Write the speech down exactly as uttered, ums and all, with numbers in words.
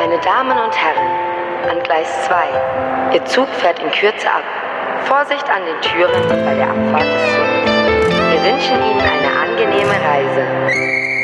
Meine Damen und Herren, an Gleis zwei. Ihr Zug fährt in Kürze ab. Vorsicht an den Türen bei der Abfahrt des Zuges.